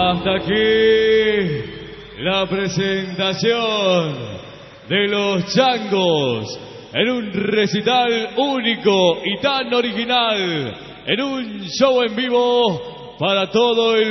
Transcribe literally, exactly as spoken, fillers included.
Hasta aquí la presentación de los Changos en un recital único y tan original, en un show en vivo para todo el